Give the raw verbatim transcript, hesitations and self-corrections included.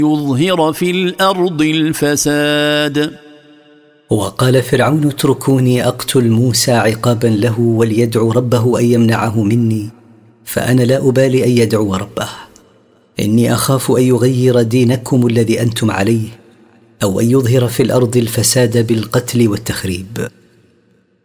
يظهر في الأرض الفساد. وقال فرعون اتركوني أقتل موسى عقابا له وليدعو ربه أن يمنعه مني، فأنا لا أبالي أن يدعو ربه، إني أخاف أن يغير دينكم الذي أنتم عليه، أو أن يظهر في الأرض الفساد بالقتل والتخريب.